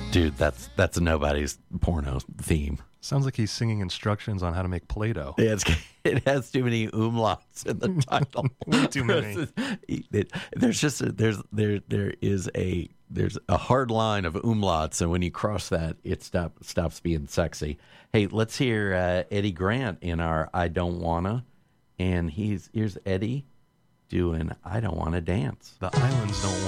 Dude, that's nobody's porno theme. Sounds like he's singing instructions on how to make Play-Doh. Yeah, it has too many umlauts in the title. Way too many. There's a hard line of umlauts, and when you cross that, it stops being sexy. Hey, let's hear Eddie Grant in our "I Don't Wanna," and here's Eddie doing "I Don't Wanna Dance." The Islands don't